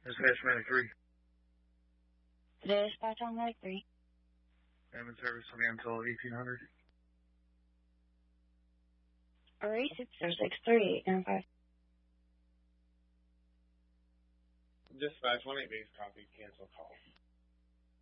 Dispatch Medic 3. Dispatch on Medic 3. Ambulance service will be until 1800. Alright, 6063 and 5. Dispatch 1-8 base copy. Cancel call.